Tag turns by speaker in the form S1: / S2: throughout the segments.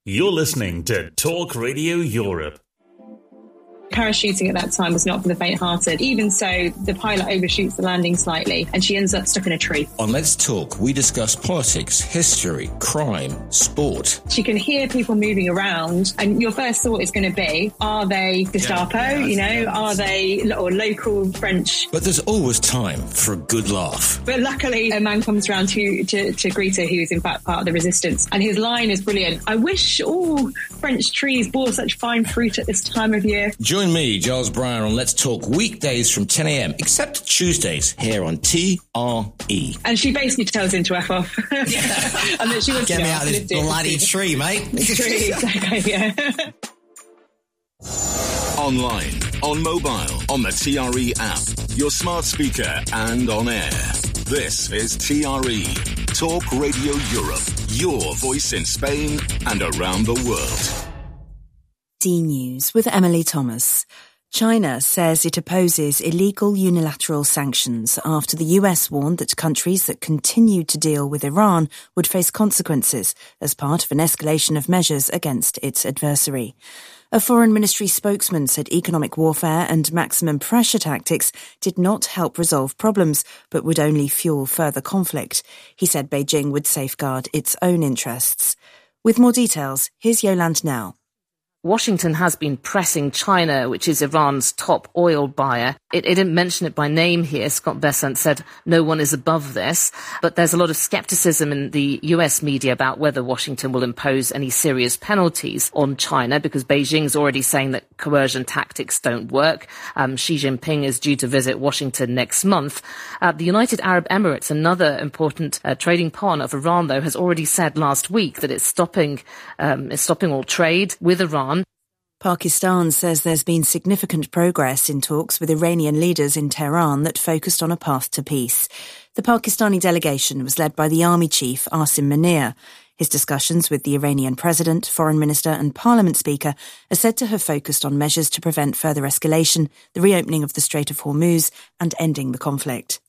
S1: You're listening to Talk Radio Europe.
S2: Parachuting at that time was not for the faint-hearted. Even so, the pilot overshoots the landing slightly and she ends up stuck in a tree.
S3: On Let's Talk, we discuss politics, history, crime, sport.
S2: She can hear people moving around and your first thought is going to be, are they Gestapo? Are they or local French?
S3: But there's always time for a good laugh.
S2: But luckily, a man comes around to greet her, who's in fact part of the resistance. And his line is brilliant. I wish all French trees bore such fine fruit at this time of year.
S3: Join me, Giles Brown, on Let's Talk weekdays from 10 a.m, except Tuesdays, here on TRE.
S2: And she basically tells him to F off. And that she wants
S4: Get me out of this bloody tree, mate.
S2: Tree, exactly, yeah.
S5: Online, on mobile, on the TRE app, your smart speaker and on air. This is TRE, Talk Radio Europe, your voice in Spain and around the world.
S6: D News with Emily Thomas. China says it opposes illegal unilateral sanctions after the US warned that countries that continued to deal with Iran would face consequences as part of an escalation of measures against its adversary. A foreign ministry spokesman said economic warfare and maximum pressure tactics did not help resolve problems, but would only fuel further conflict. He said Beijing would safeguard its own interests. With more details, here's Yolande Now.
S7: Washington has been pressing China, which is Iran's top oil buyer. It didn't mention it by name here. Scott Bessent said no one is above this. But there's a lot of skepticism in the US media about whether Washington will impose any serious penalties on China, because Beijing's already saying that coercion tactics don't work. Xi Jinping is due to visit Washington next month. The United Arab Emirates, another important trading partner of Iran, though, has already said last week that it's stopping all trade with Iran.
S6: Pakistan says there's been significant progress in talks with Iranian leaders in Tehran that focused on a path to peace. The Pakistani delegation was led by the army chief, Asim Munir. His discussions with the Iranian president, foreign minister and parliament speaker are said to have focused on measures to prevent further escalation, the reopening of the Strait of Hormuz and ending the conflict.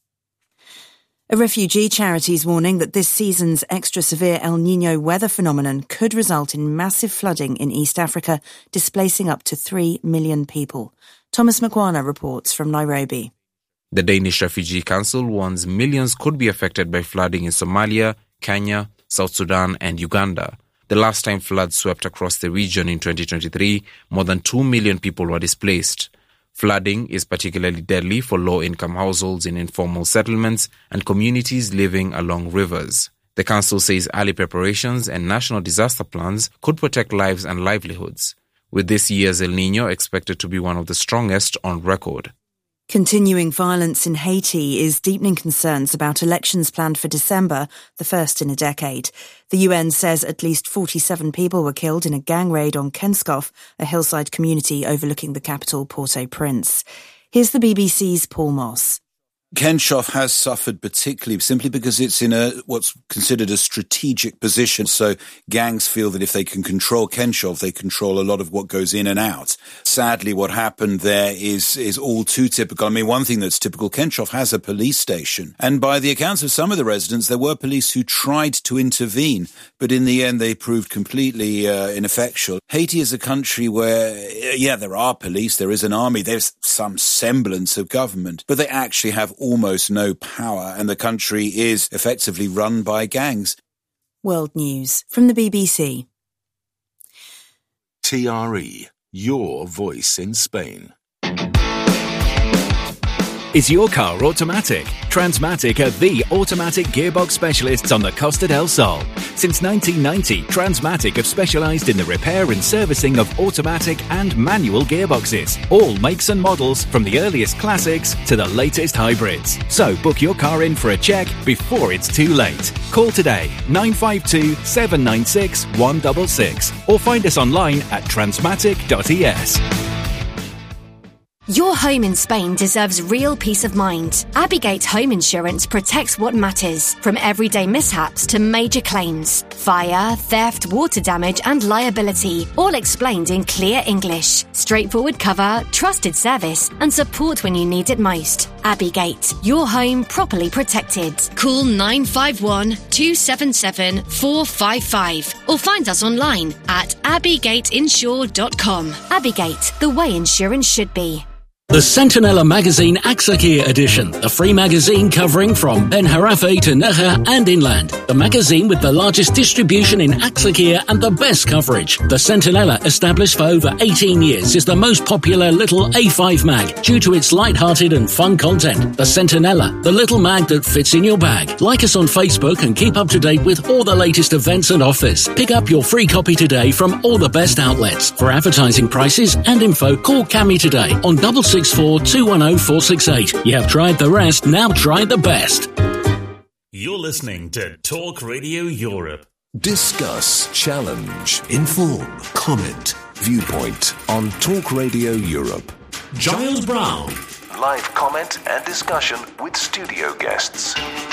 S6: A refugee charity is warning that this season's extra severe El Niño weather phenomenon could result in massive flooding in East Africa, displacing up to 3 million people. Thomas Makwana reports from Nairobi.
S8: The Danish Refugee Council warns millions could be affected by flooding in Somalia, Kenya, South Sudan and Uganda. The last time floods swept across the region in 2023, more than 2 million people were displaced. Flooding is particularly deadly for low-income households in informal settlements and communities living along rivers. The council says early preparations and national disaster plans could protect lives and livelihoods, with this year's El Niño expected to be one of the strongest on record.
S6: Continuing violence in Haiti is deepening concerns about elections planned for December, the first in a decade. The UN says at least 47 people were killed in a gang raid on Kenskoff, a hillside community overlooking the capital Port-au-Prince. Here's the BBC's Paul Moss.
S9: Kenskoff has suffered particularly simply because it's in what's considered a strategic position. So gangs feel that if they can control Kenskoff, they control a lot of what goes in and out. Sadly, what happened there is all too typical. I mean, one thing that's typical, Kenskoff has a police station. And by the accounts of some of the residents, there were police who tried to intervene, but in the end, they proved completely ineffectual. Haiti is a country where, there are police, there is an army, there's some semblance of government, but they actually have almost no power, and the country is effectively run by gangs.
S6: World News from the BBC.
S5: TRE, your voice in Spain.
S10: Is your car automatic? Transmatic are the automatic gearbox specialists on the Costa del Sol. Since 1990, Transmatic have specialised in the repair and servicing of automatic and manual gearboxes. All makes and models, from the earliest classics to the latest hybrids. So book your car in for a check before it's too late. Call today 952 796 166 or find us online at transmatic.es.
S11: Your home in Spain deserves real peace of mind. Abigate Home Insurance protects what matters, from everyday mishaps to major claims. Fire, theft, water damage and liability, all explained in clear English. Straightforward cover, trusted service and support when you need it most. Abbeygate, your home properly protected. Call 951 277 455 or find us online at abbeygateinsure.com. Abbeygate, the way insurance should be.
S10: The Centinela Magazine Aksakia edition, the free magazine covering from Ben Harafe to Necha and inland. The magazine with the largest distribution in Aksakia and the best coverage. The Centinela, established for over 18 years, is the most popular little A5 mag due to its light-hearted and fun content. The Centinela, the little mag that fits in your bag. Like us on Facebook and keep up to date with all the latest events and offers. Pick up your free copy today from all the best outlets. For advertising prices and info, call Cami today on 664 210 468. You have tried the rest, now try the best.
S1: You're listening to Talk Radio Europe.
S12: Discuss, challenge, inform, comment, viewpoint on Talk Radio Europe.
S1: Giles Brown.
S12: Live comment and discussion with studio guests.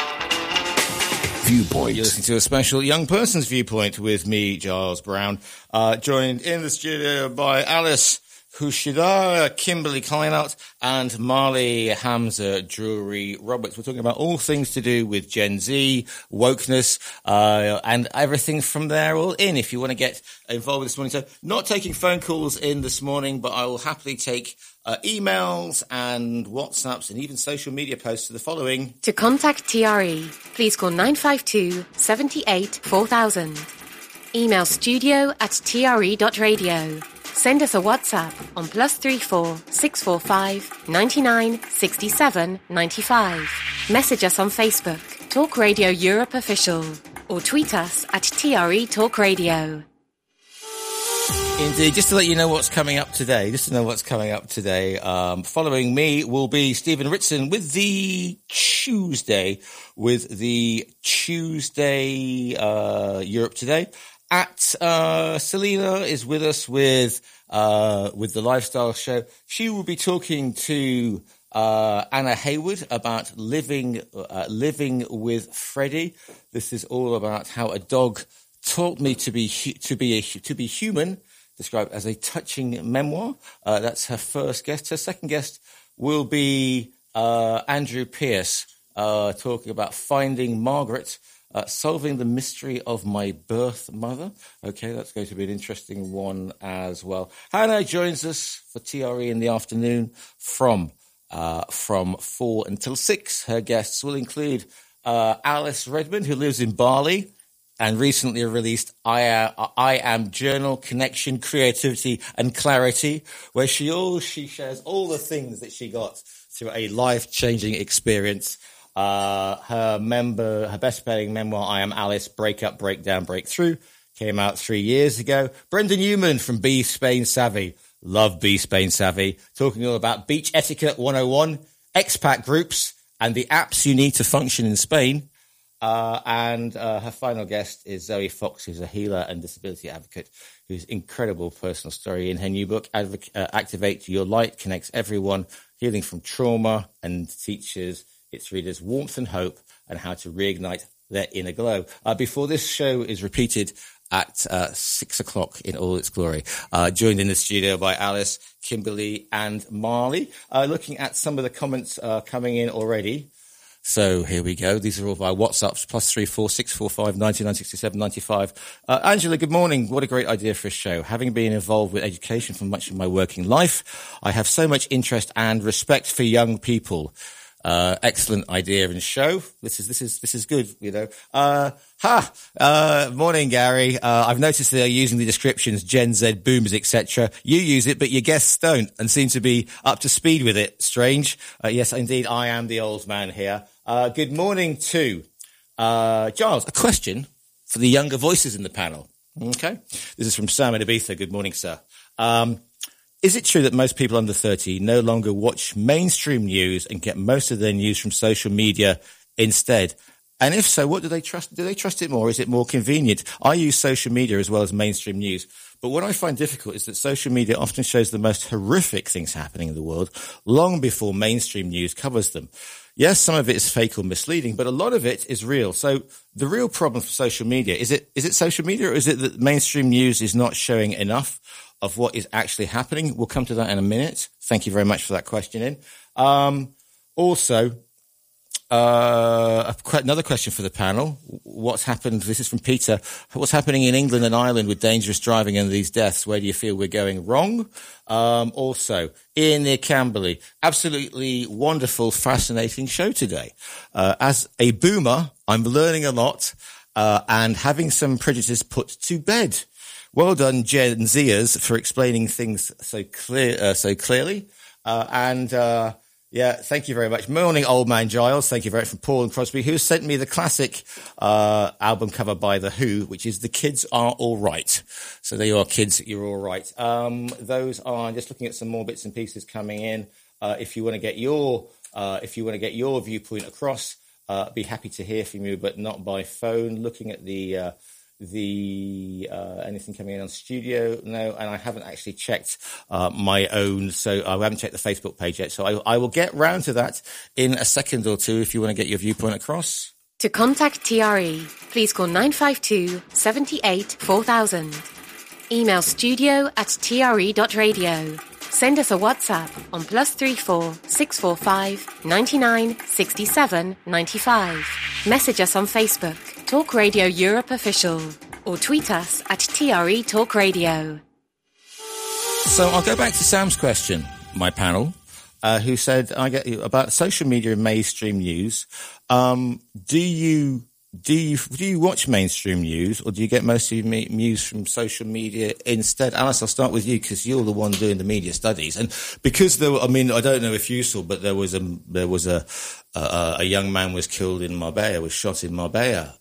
S12: Viewpoint.
S3: You're listening to a special young person's viewpoint with me, Giles Brown, joined in the studio by Alice Hushida, Kimberly Kleinert, and Marley Hamza Drury Roberts. We're talking about all things to do with Gen Z, wokeness, and everything from there all in. If you want to get involved this morning. So not taking phone calls in this morning, but I will happily take emails and WhatsApps and even social media posts to the following.
S13: To contact TRE, please call 952 78 4000. Email studio@tre.radio. Send us a WhatsApp on +34 645 99 67 95. Message us on Facebook, Talk Radio Europe Official, or tweet us at TRE Talk Radio.
S3: Indeed, just to let you know what's coming up today, following me will be Stephen Ritson with the Tuesday Europe Today. Selena is with us with the Lifestyle Show. She will be talking to Anna Hayward about living with Freddie. This is all about how a dog taught me to be human, described as a touching memoir. That's her first guest. Her second guest will be Andrew Pierce, talking about finding Margaret. Solving the mystery of my birth mother. Okay, that's going to be an interesting one as well. Hannah joins us for TRE in the afternoon from 4 until 6. Her guests will include Alice Redmond, who lives in Bali and recently released I Am Journal, Connection, Creativity and Clarity, where she shares all the things that she got through a life-changing experience. Her best-selling memoir, I Am Alice, Breakup, Breakdown, Breakthrough, came out 3 years ago. Brenda Newman from Be Spain Savvy. Love Be Spain Savvy. Talking all about beach etiquette 101, expat groups, and the apps you need to function in Spain. And her final guest is Zoe Fox, who's a healer and disability advocate, whose incredible personal story in her new book, Activate Your Light, connects everyone, healing from trauma, and teaches its readers warmth and hope and how to reignite their inner glow. Before this show is repeated at 6 o'clock in all its glory, joined in the studio by Alice, Kimberly and Marley. Looking at some of the comments coming in already. So here we go. These are all via WhatsApps, +34 645 99 67 95. Angela, good morning. What a great idea for a show. Having been involved with education for much of my working life, I have so much interest and respect for young people. Excellent idea and show. This is good, you know. Morning, Gary. I've noticed they're using the descriptions Gen Z, boomers, etc. You use it, but your guests don't and seem to be up to speed with it. Strange. Yes, indeed, I am the old man here. Good morning to Giles. A question for the younger voices in the panel. Okay. This is from Sam in Ibiza. Good morning, sir. Is it true that most people under 30 no longer watch mainstream news and get most of their news from social media instead? And if so, what do they trust? Do they trust it more? Is it more convenient? I use social media as well as mainstream news. But what I find difficult is that social media often shows the most horrific things happening in the world long before mainstream news covers them. Yes, some of it is fake or misleading, but a lot of it is real. So the real problem for social media, is it social media, or is it that mainstream news is not showing enough of what is actually happening? We'll come to that in a minute. Thank you very much for that question in. Also, another question for the panel. What's happened? This is from Peter. What's happening in England and Ireland with dangerous driving and these deaths? Where do you feel we're going wrong? Also, Ian near Camberley. Absolutely wonderful, fascinating show today. As a boomer, I'm learning a lot, and having some prejudices put to bed. Well done, Gen Zers, for explaining things so clearly. Yeah, thank you very much. Morning, Old Man Giles. Thank you very much from Paul and Crosby, who sent me the classic album cover by The Who, which is The Kids Are All Right. So there you are, kids, you're all right. Those are just looking at some more bits and pieces coming in. If you want to get your viewpoint across, be happy to hear from you, but not by phone. Looking at the anything coming in on studio? No, and I haven't actually checked my own, so I haven't checked the Facebook page yet. So I will get round to that in a second or two if you want to get your viewpoint across.
S13: To contact TRE, please call 952 78 4000. Email studio@tre.radio. Send us a WhatsApp on +34 645 99 67 95. Message us on Facebook, Talk Radio Europe Official, or tweet us @TRE Talk Radio.
S3: So I'll go back to Sam's question, my panel, who said, I get you about social media and mainstream news. Do you watch mainstream news, or do you get most of your news from social media instead? Alice, I'll start with you because you're the one doing the media studies, and because I don't know if you saw, but there was a young man was killed in Marbella, was shot in Marbella,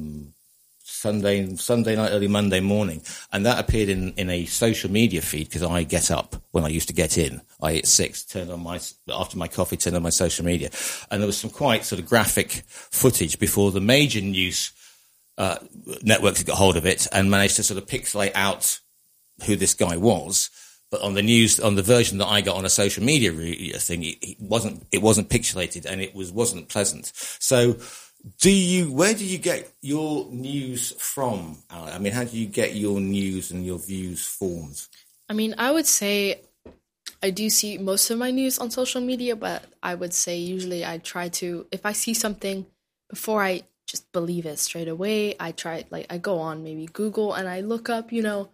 S3: Sunday night, early Monday morning, and that appeared in a social media feed because I get up when I used to get in. I at 6, after my coffee, turned on my social media, and there was some quite sort of graphic footage before the major news networks got hold of it and managed to sort of pixelate out who this guy was. But on the version that I got on a social media thing, it wasn't pixelated, and it wasn't pleasant. So, where do you get your news from, Ali? I mean, how do you get your news and your views formed?
S14: I mean, I would say I do see most of my news on social media, but I would say usually I try to, if I see something, before I just believe it straight away, I go on maybe Google and I look up,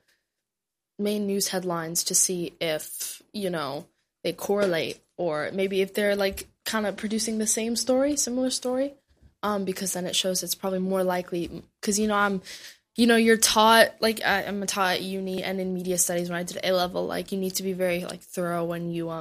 S14: main news headlines to see if, they correlate, or maybe if they're kind of producing the same story, similar story. Because then it shows it's probably more likely, because, you're taught, I'm taught at uni and in media studies when I did A-level, you need to be very, thorough when you,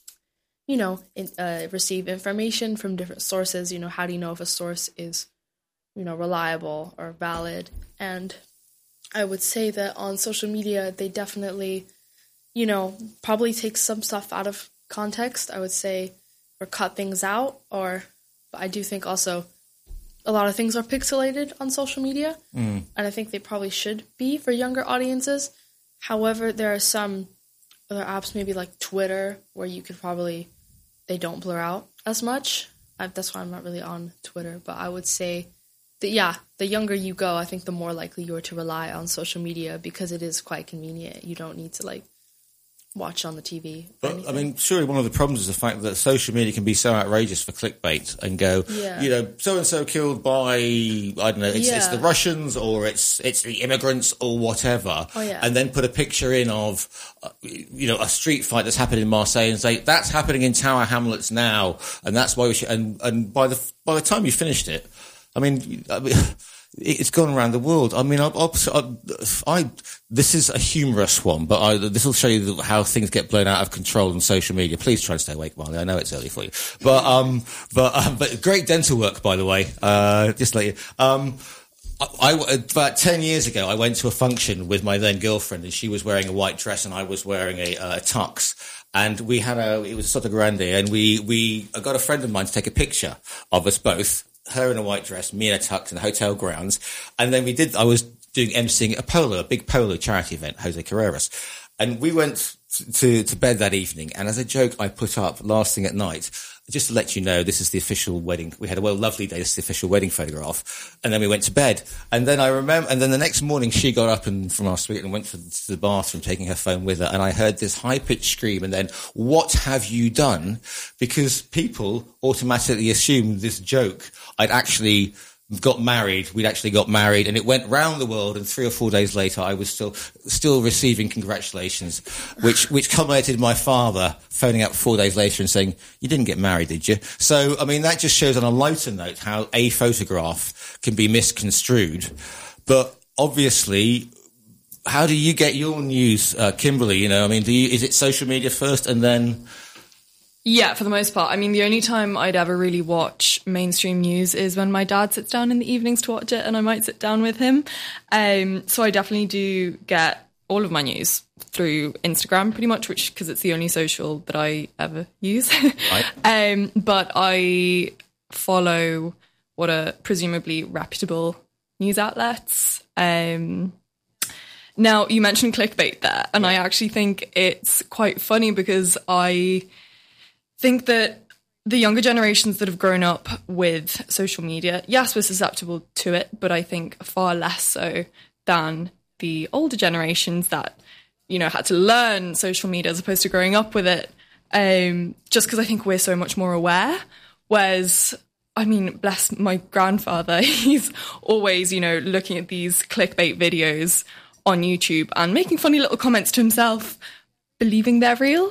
S14: receive information from different sources. How do you know if a source is, reliable or valid? And I would say that on social media, they definitely, probably take some stuff out of context, I would say, or cut things out, but I do think also a lot of things are pixelated on social media, and I think they probably should be for younger audiences. However, there are some other apps, maybe like Twitter, where you could they don't blur out as much. That's why I'm not really on Twitter, but I would say that, the younger you go, I think the more likely you are to rely on social media because it is quite convenient. You don't need to, watch on the TV.
S3: But, surely one of the problems is the fact that social media can be so outrageous for clickbait and go, so-and-so killed by, I don't know, it's the Russians or it's the immigrants or whatever.
S14: Oh, yeah.
S3: And then put a picture in of, a street fight that's happened in Marseille and say, that's happening in Tower Hamlets now. And that's why we should, and by the time you finished it, it's gone around the world. This is a humorous one, but this will show you how things get blown out of control on social media. Please try and stay awake, Marley. I know it's early for you, but great dental work, by the way. Just let you. About 10 years ago, I went to a function with my then girlfriend, and she was wearing a white dress, and I was wearing a tux. And we had it was Soto Grande, and I got a friend of mine to take a picture of us both. Her in a white dress, me in a tux in the hotel grounds. And then I was doing emceeing a big polo charity event, Jose Carreras. And we went to bed that evening, and as a joke, I put up last thing at night, just to let you know, this is the official wedding. We had a lovely day. This is the official wedding photograph, and then we went to bed. And then and then the next morning, she got up from our suite and went to the bathroom, taking her phone with her. And I heard this high pitched scream, and then, "What have you done?" Because people automatically assumed this joke. We'd actually got married, and it went round the world, and 3 or 4 days later I was still receiving congratulations, which culminated in my father phoning up 4 days later and saying, "You didn't get married, did you?" So, I mean, that just shows on a lighter note how a photograph can be misconstrued. But obviously, how do you get your news, Kimberly? You know, I mean, is it social media first and then...
S15: Yeah, for the most part. I mean, the only time I'd ever really watch mainstream news is when my dad sits down in the evenings to watch it, and I might sit down with him. So I definitely do get all of my news through Instagram, pretty much, because it's the only social that I ever use. Right. But I follow what are presumably reputable news outlets. Now, you mentioned clickbait there, and I actually think it's quite funny because I think that the younger generations that have grown up with social media, yes, we're susceptible to it, but I think far less so than the older generations that, you know, had to learn social media as opposed to growing up with it, just because I think we're so much more aware. Whereas, I mean, bless my grandfather, he's always, you know, looking at these clickbait videos on YouTube and making funny little comments to himself, believing they're real.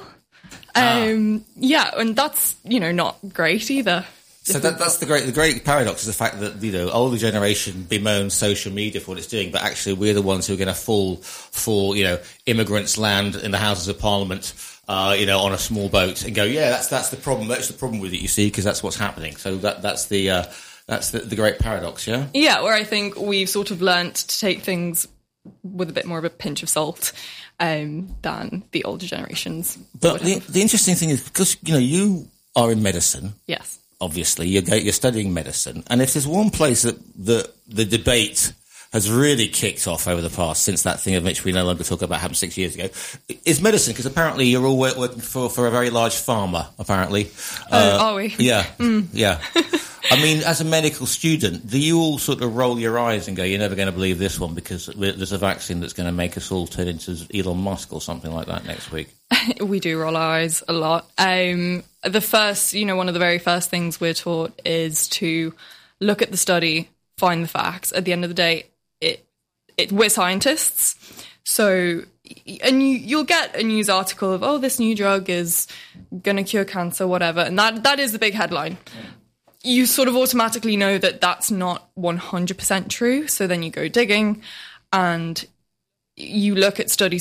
S15: Yeah, and that's, you know, not great either.
S3: So that's the great paradox is the fact that, you know, older generation bemoans social media for what it's doing, but actually we're the ones who are going to fall for, you know, immigrants land in the Houses of Parliament, you know, on a small boat and go, yeah, that's the problem. That's the problem with it, you see, because that's what's happening. So that's the great paradox, yeah?
S15: Yeah, where I think we've sort of learnt to take things with a bit more of a pinch of salt than the older generations.
S3: But the interesting thing is, because, you know, you are in medicine.
S15: Yes.
S3: Obviously, you're studying medicine. And if there's one place that the debate has really kicked off over the past, since that thing of which we no longer talk about happened 6 years ago, is medicine, because apparently you're all working for a very large pharma, apparently.
S15: Are we?
S3: Yeah, yeah. I mean, as a medical student, do you all sort of roll your eyes and go, you're never going to believe this one because there's a vaccine that's going to make us all turn into Elon Musk or something like that next week?
S15: We do roll our eyes a lot. The first, you know, one of the very first things we're taught is to look at the study, find the facts. At the end of the day, we're scientists. So, and you'll get a news article of, oh, this new drug is going to cure cancer, whatever. And that is the big headline. You sort of automatically know that that's not 100% true. So then you go digging and you look at studies